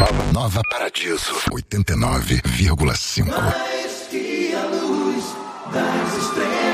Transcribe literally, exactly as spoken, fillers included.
Nova, Nova Paradiso, oitenta e nove vírgula cinco. Mais que a luz das estrelas.